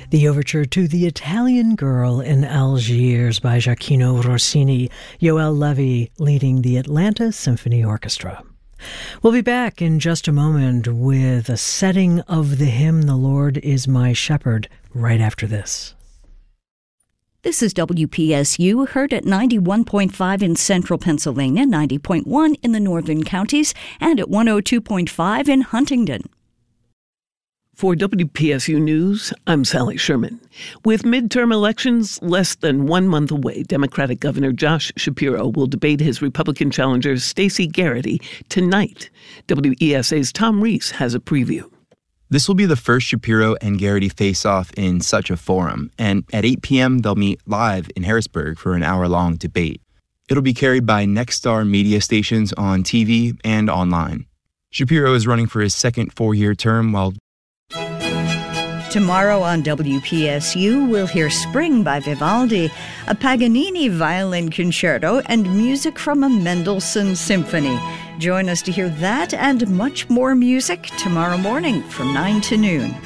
The overture to The Italian Girl in Algiers by Gioacchino Rossini, Yoel Levy leading the Atlanta Symphony Orchestra. We'll be back in just a moment with a setting of the hymn, The Lord is My Shepherd, right after this. This is WPSU, heard at 91.5 in central Pennsylvania, 90.1 in the northern counties, and at 102.5 in Huntingdon. For WPSU News, I'm Sally Sherman. With midterm elections less than 1 month away, Democratic Governor Josh Shapiro will debate his Republican challenger Stacey Garrity tonight. WESA's Tom Reese has a preview. This will be the first Shapiro and Garrity face-off in such a forum, and at 8 p.m. they'll meet live in Harrisburg for an hour-long debate. It'll be carried by Nexstar media stations on TV and online. Shapiro is running for his second four-year term, while Tomorrow on WPSU, we'll hear Spring by Vivaldi, a Paganini violin concerto, and music from a Mendelssohn symphony. Join us to hear that and much more music tomorrow morning from 9 to noon.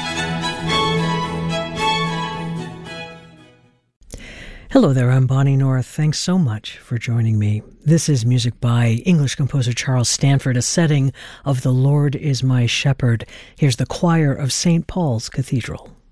Hello there, I'm Bonnie North. Thanks so much for joining me. This is music by English composer Charles Stanford, a setting of The Lord is My Shepherd. Here's the choir of St. Paul's Cathedral.